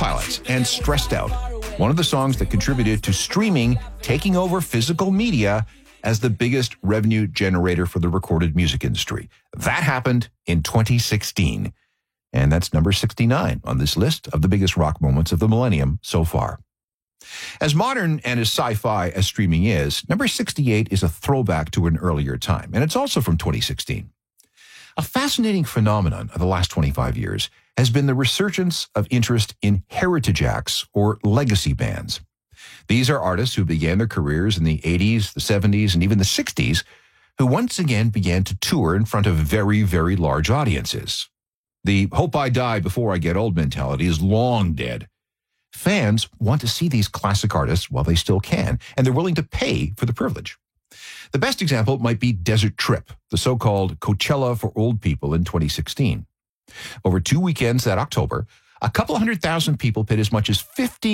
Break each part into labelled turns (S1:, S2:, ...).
S1: Pilots and Stressed Out, one of the songs that contributed to streaming taking over physical media as the biggest revenue generator for the recorded music industry. That happened in 2016. And that's number 69 on this list of the biggest rock moments of the millennium so far. As modern and as sci-fi as streaming is, number 68 is a throwback to an earlier time, and it's also from 2016. A fascinating phenomenon of the last 25 years has been the resurgence of interest in heritage acts or legacy bands. These are artists who began their careers in the 80s, the 70s, and even the 60s, who once again began to tour in front of very, very large audiences. The hope I die before I get old mentality is long dead. Fans want to see these classic artists while they still can, and they're willing to pay for the privilege. The best example might be Desert Trip, the so-called Coachella for old people in 2016. Over 2 weekends that October, a couple 100,000 people paid as much as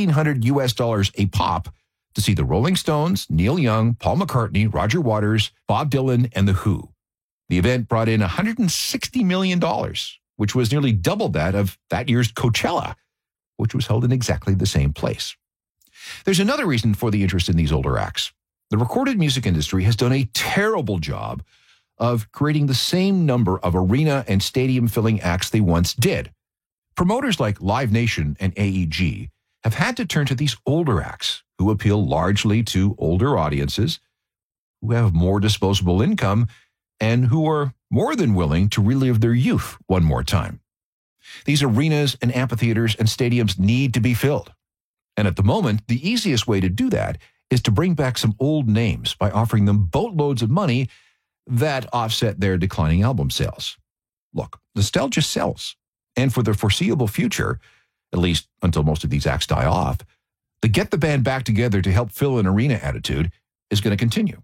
S1: $1,500 a pop to see the Rolling Stones, Neil Young, Paul McCartney, Roger Waters, Bob Dylan, and The Who. The event brought in $160 million, which was nearly double that of that year's Coachella, which was held in exactly the same place. There's another reason for the interest in these older acts. The recorded music industry has done a terrible job of creating the same number of arena and stadium-filling acts they once did. Promoters like Live Nation and AEG have had to turn to these older acts who appeal largely to older audiences, who have more disposable income, and who are more than willing to relive their youth one more time. These arenas and amphitheaters and stadiums need to be filled. And at the moment, the easiest way to do that is to bring back some old names by offering them boatloads of money that offset their declining album sales. Look, nostalgia sells. And for the foreseeable future, at least until most of these acts die off, the get the band back together to help fill an arena attitude is going to continue.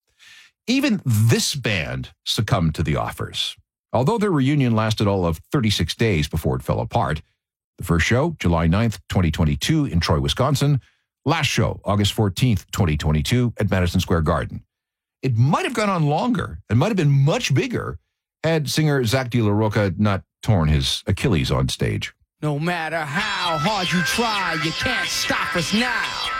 S1: Even this band succumbed to the offers. Although their reunion lasted all of 36 days before it fell apart, the first show, July 9th, 2022 in Troy, Wisconsin. Last show, August 14th, 2022 at Madison Square Garden. It might have gone on longer and might have been much bigger had singer Zach De La Rocha not torn his Achilles on stage.
S2: No matter how hard you try, you can't stop us now.